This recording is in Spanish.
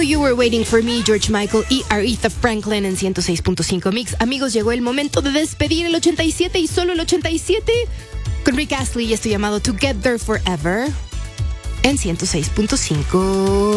You Were Waiting For Me, George Michael y Aretha Franklin en 106.5 Mix. Amigos, llegó el momento de despedir el 87 y solo el 87 con Rick Astley y esto llamado Together Forever en 106.5